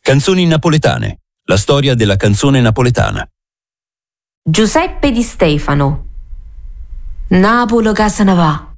Canzoni napoletane. La storia della canzone napoletana. Giuseppe Di Stefano. Napolo che se ne va.